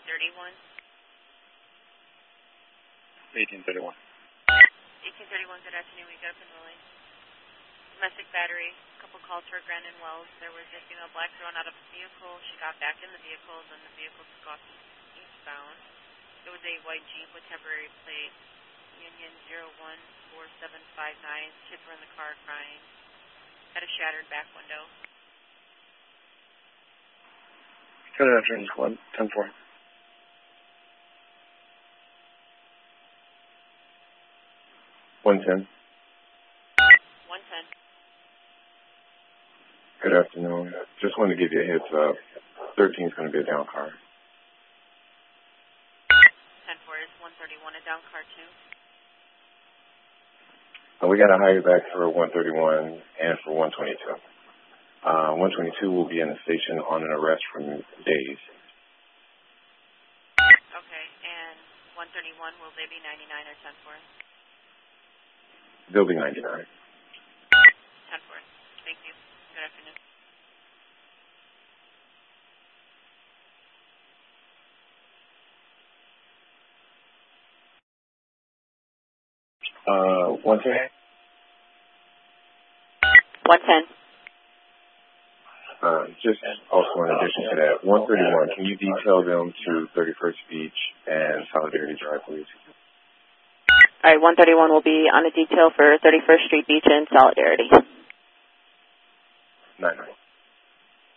1831. 1831. 1831, good afternoon. We got up and rolling. Domestic battery, a couple calls for Grandin Wells. There was a female black thrown out of the vehicle. She got back in the vehicle, then the vehicle took off eastbound. It was a white Jeep with temporary plate, Union 014759. Kids were in the car crying. Had a shattered back window. Good afternoon, squad. 10-4. 110. 110. Good afternoon. Just wanted to give you a heads up. 13 is going to be a down car. 10-4 is 131, a down car too. We got to hire back for 131 and for 122. 122 will be in the station on an arrest from days. Okay, and 131, will they be 99 or 10-4? They'll be 99. 10-4. Thank you. Good afternoon. Uh, 110? 110. Just also in addition to that, 131, can you detail them to 31st Beach and Solidarity Drive, please? All right, 131 will be on a detail for 31st Street Beach and Solidarity. 99.